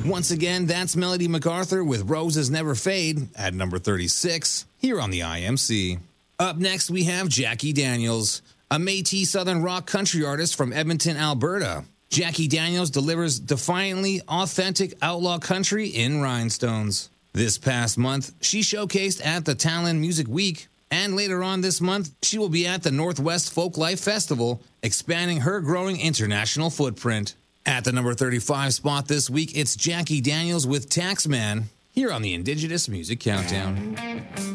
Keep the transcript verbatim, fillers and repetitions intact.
Once again, that's Melody MacArthur with Roses Never Fade at number thirty-six here on the I M C. Up next, we have Jackie Daniels, a Métis Southern rock country artist from Edmonton, Alberta. Jackie Daniels delivers defiantly authentic outlaw country in rhinestones. This past month, she showcased at the Talon Music Week, and later on this month, she will be at the Northwest Folklife Festival, expanding her growing international footprint. At the number thirty-five spot this week, it's Jackie Daniels with Taxman, here on the Indigenous Music Countdown.